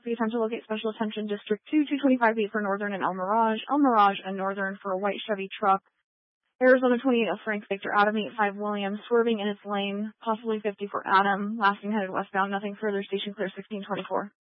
The attempt to locate special attention District 2, 225 for Northern and El Mirage and Northern for a white Chevy truck. Arizona 28 of Frank Victor Adam 85 Williams, swerving in its lane, possibly 50 for Adam, lasting headed westbound, nothing further, station clear 1624.